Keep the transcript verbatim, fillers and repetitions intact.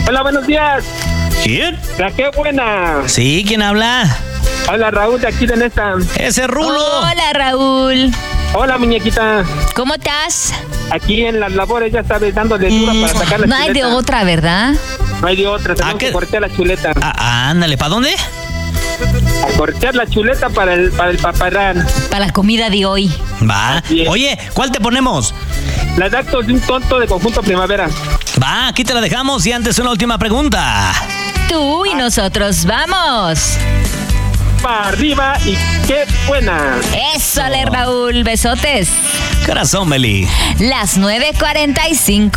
Hola, buenos días. ¿Quién? La qué buena. Sí, ¿quién habla? Hola, Raúl, de aquí de Nesta. Ese es Rulo. Hola, Raúl. Hola, muñequita. ¿Cómo estás? Aquí en las labores, ya sabes, dándole dura Mm, para sacar la no chuleta. hay de otra, ¿verdad? No hay de otra, tenemos ¿A qué? que cortear la chuleta. Ah, ándale, ¿para dónde? A cortear la chuleta para el, para el paparrán. Para la comida de hoy. Va. Así es. Oye, ¿cuál te ponemos? Las actos de un tonto de Conjunto Primavera. Va, aquí te la dejamos y antes una última pregunta. Tú y nosotros vamos. Para arriba y qué buena. Eso, le Raúl. Besotes. Corazón, Meli. Las nueve cuarenta y cinco.